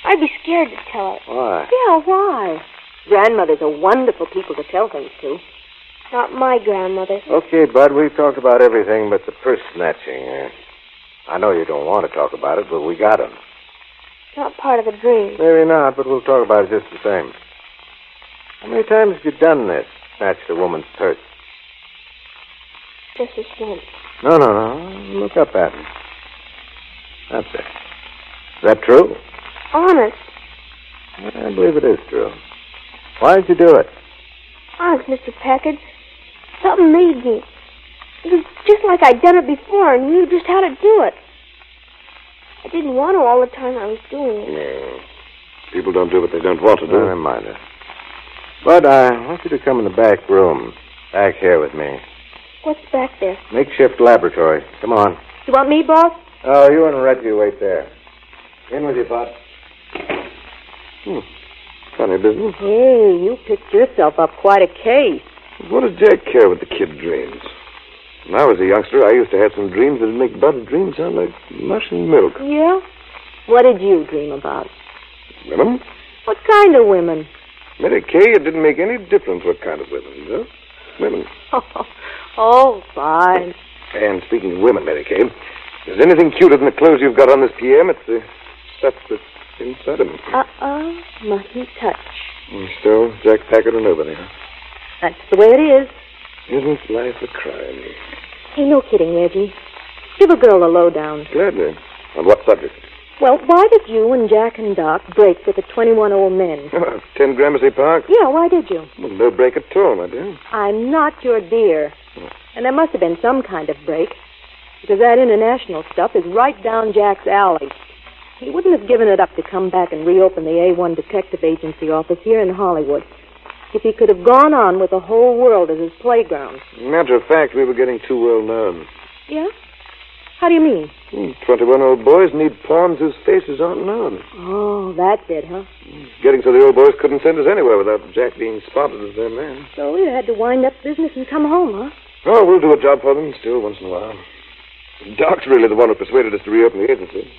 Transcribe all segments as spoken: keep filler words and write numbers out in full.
I'd be scared to tell her. Why? Yeah, why? Grandmothers are wonderful people to tell things to. Not my grandmother. Okay, Bud, we've talked about everything but the purse snatching. Uh, I know you don't want to talk about it, but we got him. Not part of the dream. Maybe not, but we'll talk about it just the same. How many times have you done this? Snatched a woman's purse? Just this once. No, no, no. Look up at me. That's it. Is that true? Honest. I believe it is true. Why did you do it? Honest, Mister Packard. Something made me. It was just like I'd done it before, and you just had to do it. I didn't want to all the time I was doing it. No. People don't do what they don't want to do. No, never mind it. But I want you to come in the back room. Back here with me. What's back there? Makeshift laboratory. Come on. You want me, boss? Oh, you and Reggie wait there. In with you, Bud. Hmm. Funny business. Hey, you picked yourself up quite a case. What does Jack care what the kid dreams? When I was a youngster, I used to have some dreams that would make Bud's dreams sound like mush and milk. Yeah? What did you dream about? Women? What kind of women? Mary Kay, it didn't make any difference what kind of women, you know? Women. Oh, fine. And speaking of women, Mary Kay, if there's anything cuter than the clothes you've got on this P M, it's the stuff that's inside them. Uh-uh, mustn't touch. And still, Jack Packard or nobody, huh? That's the way it is. Isn't life a crime? Hey, no kidding, Reggie. Give a girl a lowdown. Gladly. On what subject? Well, why did you and Jack and Doc break with the twenty-one old men? Oh, ten Gramercy Park? Yeah, why did you? Well, no break at all, my dear. I'm not your dear. And there must have been some kind of break, because that international stuff is right down Jack's alley. He wouldn't have given it up to come back and reopen the A one Detective Agency office here in Hollywood if he could have gone on with the whole world as his playground. Matter of fact, we were getting too well known. Yeah? How do you mean? Hmm, Twenty-one old boys need pawns whose faces aren't known. Oh, that's it, huh? Getting so the old boys couldn't send us anywhere without Jack being spotted as their man. So you had to wind up business and come home, huh? Oh, we'll do a job for them still once in a while. Doc's really the one who persuaded us to reopen the agency.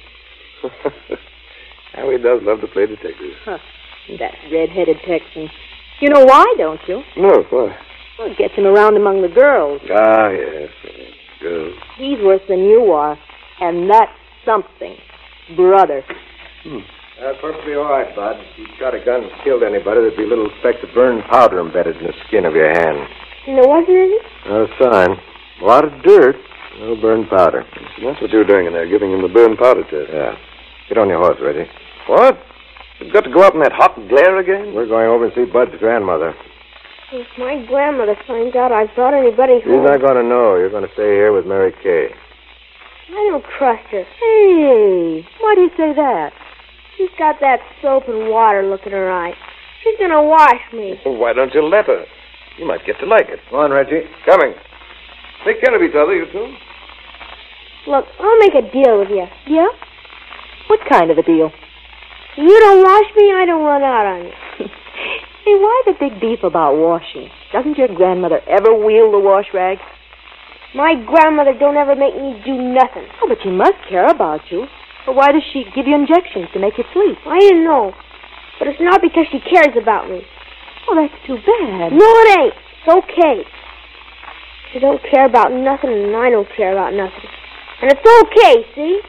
How he does love to play detective. Huh. That red-headed Texan. You know why, don't you? No, why? Well, it gets him around among the girls. Ah, yes. Girls. He's worse than you are. And that's something. Brother. Hmm. That's perfectly all right, Bud. If you shot a gun and killed anybody, there'd be a little speck of burned powder embedded in the skin of your hand. And there wasn't any? No sign. A lot of dirt. No burned powder. So that's what you were doing in there, giving him the burned powder test. Yeah. Get on your horse, Reggie. What? You've got to go out in that hot glare again? We're going over and see Bud's grandmother. If my grandmother finds out I brought anybody home... She's not going to know. You're going to stay here with Mary Kay. I don't trust her. Hey, why do you say that? She's got that soap and water look in her eye. She's going to wash me. Well, why don't you let her? You might get to like it. Come on, Reggie. Coming. Take care of each other, you two. Look, I'll make a deal with you. Yeah? What kind of a deal? If you don't wash me, I don't run out on you. Hey, why the big beef about washing? Doesn't your grandmother ever wheel the wash rag? My grandmother don't ever make me do nothing. Oh, but she must care about you. But why does she give you injections to make you sleep? I didn't know. But it's not because she cares about me. Oh, that's too bad. No, it ain't. It's okay. She don't care about nothing, and I don't care about nothing. And it's okay, see?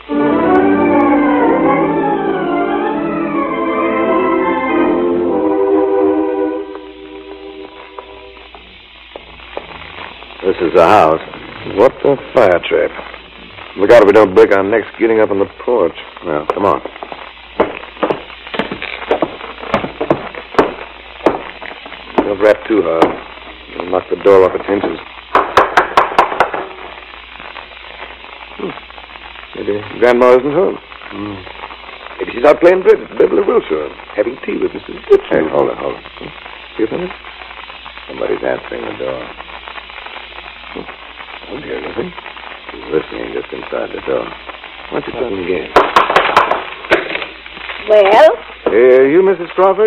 This is the house. What a fire trap. Look out if we don't break our necks getting up on the porch. Well, come on. Don't rap too hard. You'll knock the door off its hinges. Hmm. Maybe Grandma isn't home. Hmm. Maybe she's out playing bridge at Beverly Wilshire, having tea with Missus Gibson. Hey, hold it, hold it. See you finished? Somebody's answering the door. I don't hear nothing. He's listening just inside the door. Why don't you try him again? Well? Are you Missus Crawford?